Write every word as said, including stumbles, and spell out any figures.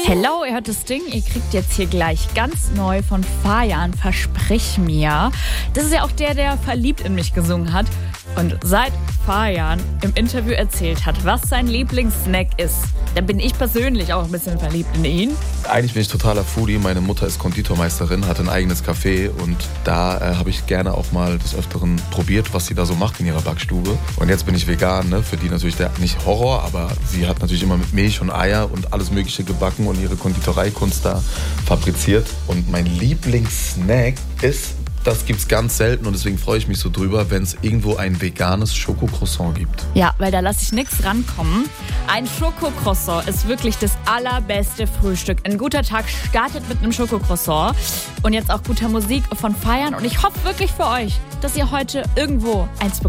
Hello, ihr hört das Ding. Ihr kriegt jetzt hier gleich ganz neu von Fajan Versprich mir. Das ist ja auch der, der Verliebt in mich gesungen hat. Und seit Fajan im Interview erzählt hat, was sein Lieblingssnack ist, da bin ich persönlich auch ein bisschen verliebt in ihn. Eigentlich bin ich totaler Foodie. Meine Mutter ist Konditormeisterin, hat ein eigenes Café und da äh, habe ich gerne auch mal des Öfteren probiert, was sie da so macht in ihrer Backstube. Und jetzt bin ich vegan, ne? Für die natürlich der, nicht Horror, aber sie hat natürlich immer mit Milch und Eier und alles Mögliche gebacken und ihre Konditoreikunst da fabriziert. Und mein Lieblingssnack ist, das gibt's ganz selten und deswegen freue ich mich so drüber, wenn es irgendwo ein veganes Schokocroissant gibt. Ja, weil da lasse ich nichts rankommen. Ein Schokocroissant ist wirklich das allerbeste Frühstück. Ein guter Tag startet mit einem Schokocroissant und jetzt auch guter Musik von Fajan und ich hoffe wirklich für euch, dass ihr heute irgendwo eins bekommt.